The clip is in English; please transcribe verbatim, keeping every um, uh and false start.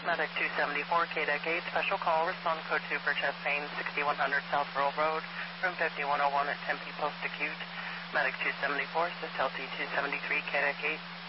Medic two seventy-four, K D E C eight, special call, respond code two for chest pain, sixty-one hundred South Rural Road, room fifty-one oh one at Tempe Post Acute. Medic two seventy-four, assist L T two seventy-three, K D E C eight.